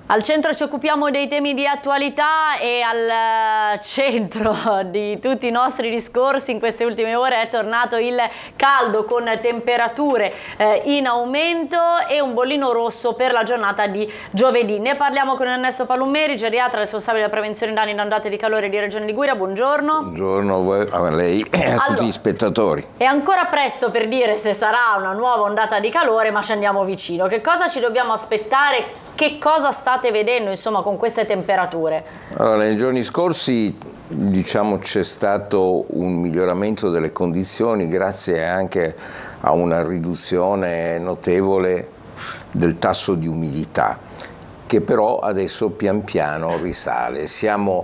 Al centro ci occupiamo dei temi di attualità e al centro di tutti i nostri discorsi in queste ultime ore è tornato il caldo con temperature in aumento e un bollino rosso per la giornata di giovedì. Ne parliamo con Ernesto Pallummeri, geriatra responsabile della prevenzione danni da ondate di calore di Regione Liguria. Buongiorno. Buongiorno a lei e a tutti gli spettatori. È ancora presto per dire se sarà una nuova ondata di calore, ma ci andiamo vicino. Che cosa ci dobbiamo aspettare? Che cosa state vedendo, insomma, con queste temperature? Allora, nei giorni scorsi, diciamo, c'è stato un miglioramento delle condizioni grazie anche a una riduzione notevole del tasso di umidità, che però adesso pian piano risale. Siamo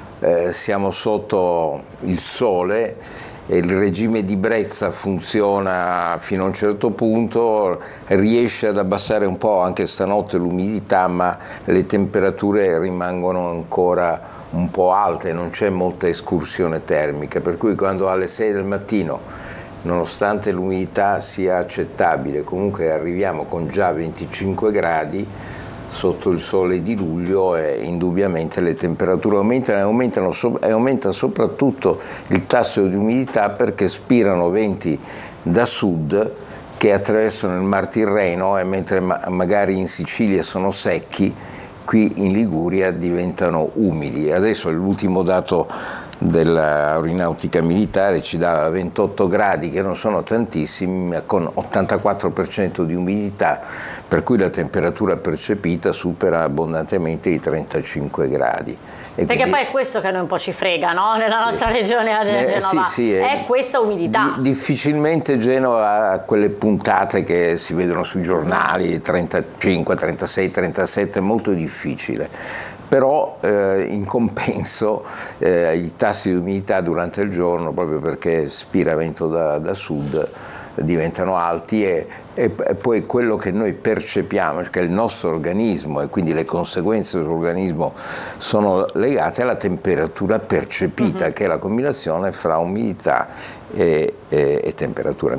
sotto il sole e il regime di brezza funziona fino a un certo punto, riesce ad abbassare un po' anche stanotte l'umidità, ma le temperature rimangono ancora un po' alte, non c'è molta escursione termica, per cui quando alle 6 del mattino, nonostante l'umidità sia accettabile, comunque arriviamo con già 25 gradi, sotto il sole di luglio indubbiamente le temperature aumentano e aumenta soprattutto il tasso di umidità perché spirano venti da sud che attraversano il Mar Tirreno e mentre magari in Sicilia sono secchi, qui in Liguria diventano umidi. Adesso l'ultimo dato dell'aeronautica militare ci dà 28 gradi, che non sono tantissimi, ma con 84% di umidità, per cui la temperatura percepita supera abbondantemente i 35 gradi. E perché quindi, poi è questo che a noi un po' ci frega, no? Nella nostra regione a Genova, è questa umidità. Difficilmente Genova ha quelle puntate che si vedono sui giornali, 35, 36, 37, è molto difficile. Però in compenso i tassi di umidità durante il giorno, proprio perché spira vento da sud, diventano alti e poi quello che noi percepiamo, che il nostro organismo e quindi le conseguenze dell'organismo sono legate alla temperatura percepita, che è la combinazione fra umidità e temperatura.